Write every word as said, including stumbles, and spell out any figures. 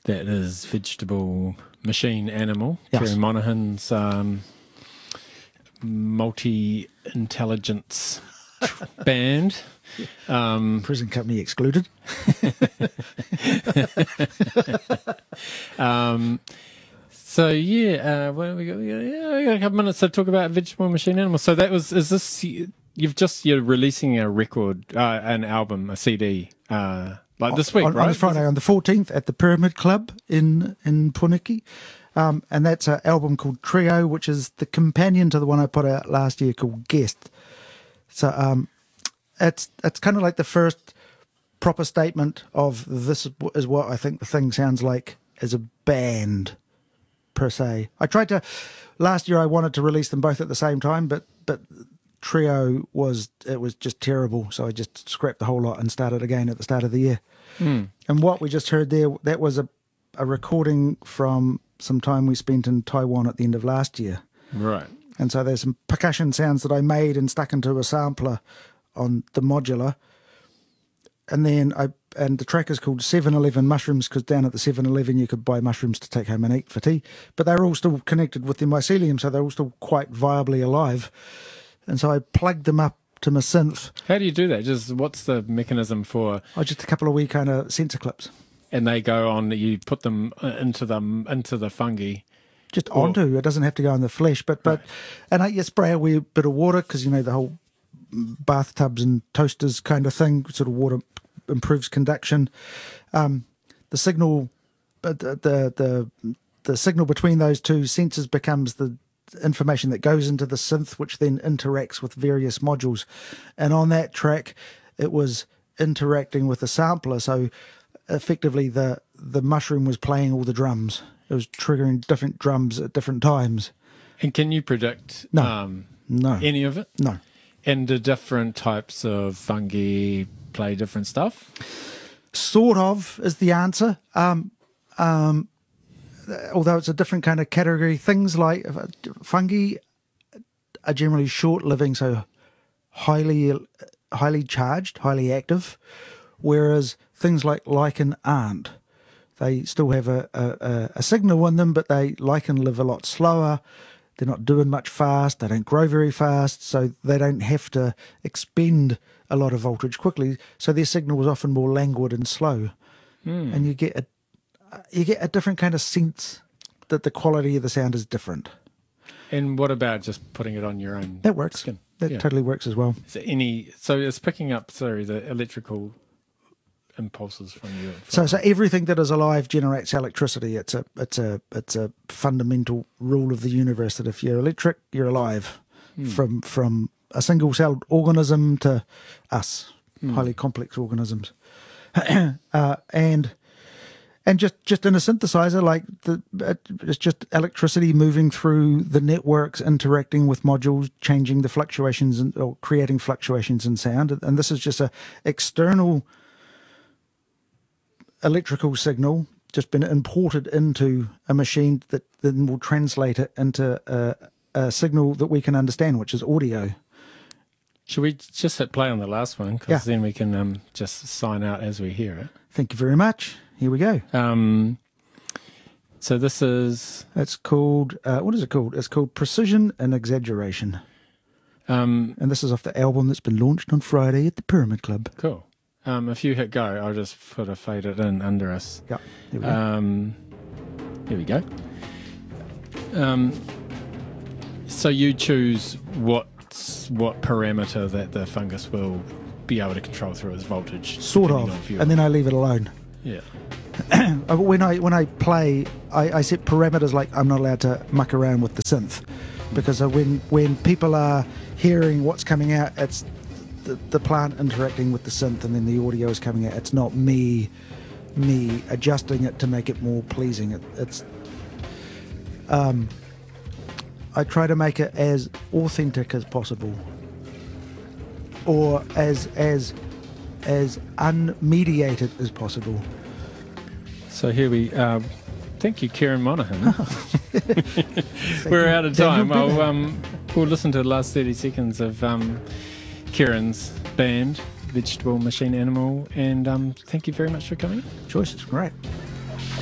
That is Vegetable Machine Animal, Yes. Kieran Monaghan's um, multi-intelligence band. Um, Present company excluded. um, so yeah, uh, what have we got? Yeah, we got a couple minutes to talk about Vegetable Machine Animal. So that was, is this, you've just, you're releasing a record, uh, an album, a C D, uh, like this week, on, right? on this Friday, on the fourteenth at the Pyramid Club in in Puniki. Um, and that's an album called Trio, which is the companion to the one I put out last year called Guest. So um, it's it's kind of like the first proper statement of this is what I think the thing sounds like as a band, per se. I tried to, last year I wanted to release them both at the same time, but but Trio was, it was just terrible. So I just scrapped the whole lot and started again at the start of the year. Mm. And what we just heard there, that was a, a recording from some time we spent in Taiwan at the end of last year. Right. And so there's some percussion sounds that I made and stuck into a sampler on the modular. And then I, and the track is called seven eleven Mushrooms, because down at the seven eleven you could buy mushrooms to take home and eat for tea. But they're all still connected with the mycelium, so they're all still quite viably alive. And so I plugged them up to my synth. How do you do that? Just what's the mechanism for? Oh, just a couple of wee kind of sensor clips. And they go on. You put them into them into the fungi. Just or, onto. It doesn't have to go in the flesh, but but, right. And I you spray a wee bit of water, because you know the whole bathtubs and toasters kind of thing. Sort of water improves conduction. Um, the signal, the the the the signal between those two sensors becomes the information that goes into the synth, which then interacts with various modules. And on that track, it was interacting with the sampler. So effectively, the the mushroom was playing all the drums. It was triggering different drums at different times. And can you predict No. um, No. any of it? No. And the different types of fungi play different stuff? Sort of is the answer. Um, um, although it's a different kind of category. Things like uh, fungi are generally short-living, so highly highly charged, highly active, whereas things like lichen aren't. They still have a, a, a signal in them, but they lichen live a lot slower. They're not doing much fast. They don't grow very fast, so they don't have to expend a lot of voltage quickly. So their signal is often more languid and slow, Mm. and you get a you get a different kind of sense that the quality of the sound is different. And what about just putting it on your own? That works. Skin? That Yeah. totally works as well. Is there any? So it's picking up. Sorry, the electrical impulses from you. So, so everything that is alive generates electricity. It's a, it's a, it's a fundamental rule of the universe that if you're electric, you're alive. Mm. From from a single-celled organism to us, Mm. highly complex organisms, uh, and and just just in a synthesizer, like the it's just electricity moving through the networks, interacting with modules, changing the fluctuations and or creating fluctuations in sound. And this is just a external electrical signal just been imported into a machine that then will translate it into a, a signal that we can understand, which is audio. Should we just hit play on the last one? Because Yeah. then we can um, just sign out as we hear it. Thank you very much. Here we go. Um, so this is It's called, uh, what is it called? It's called Precision and Exaggeration. um, And this is off the album that's been launched on Friday at the Pyramid Club. cool. Um, if you hit go, I'll just sort of fade it in under us. Yeah, there we go. Um, here we go. Um, so you choose what what parameter that the fungus will be able to control through its voltage. sort depending on of. if you- And then I leave it alone. yeah. Uh, When I when I play, I, I set parameters like I'm not allowed to muck around with the synth, because uh, when when people are hearing what's coming out, it's the, the plant interacting with the synth, and then the audio is coming out. It's not me me adjusting it to make it more pleasing. It, it's um, I try to make it as authentic as possible, or as as as unmediated as possible. So here we. Uh, thank you, Kieran Monaghan. We're out of time. Daniel Well, um, we'll listen to the last thirty seconds of um, Kieran's band, Vegetable Machine Animal, and um, thank you very much for coming. Choice is great.